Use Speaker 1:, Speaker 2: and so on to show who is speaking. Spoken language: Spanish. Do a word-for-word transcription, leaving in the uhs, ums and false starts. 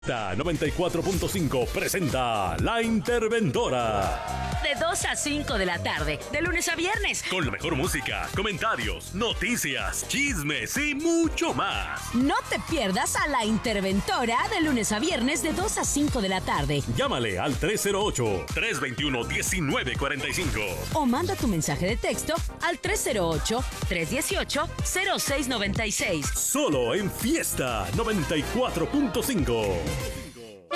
Speaker 1: noventa y cuatro punto cinco presenta La Interventora.
Speaker 2: De dos a cinco de la tarde, de lunes a viernes.
Speaker 1: Con la mejor música, comentarios, noticias, chismes y mucho más.
Speaker 2: No te pierdas a La Interventora de lunes a viernes de dos a cinco de la tarde.
Speaker 1: Llámale al tres cero ocho, tres dos uno, uno nueve cuatro cinco.
Speaker 2: O manda tu mensaje de texto al tres cero ocho, tres uno ocho, cero seis nueve seis.
Speaker 1: Solo en Fiesta noventa y cuatro punto cinco.